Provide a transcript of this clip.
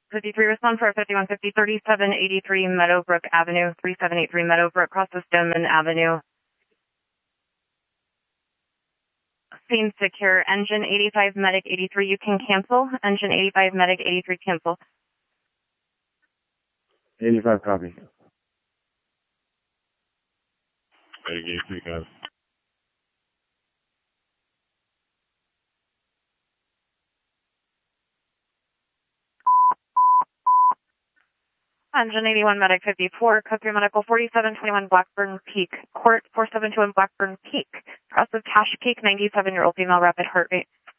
53, respond for 5150, 3783 Meadowbrook Avenue, 3783 Meadowbrook, cross the Stoneman Avenue. Scene secure. Engine 85, Medic 83, you can cancel. Engine 85, Medic 83, cancel. 85, copy. Medic 83, guys. Engine 81, Medic 54, code 3 Medical 4721 Blackburn Peak, Court 4721 Blackburn Peak, cross of Cache Peak, 97-year-old female, rapid heart rate